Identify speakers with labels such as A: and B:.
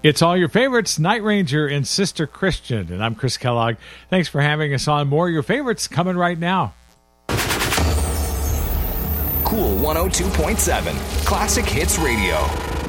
A: It's all your favorites, Night Ranger and Sister Christian. And I'm Chris Kellogg. Thanks for having us on. More of your favorites coming right now.
B: Cool 102.7 Classic Hits Radio.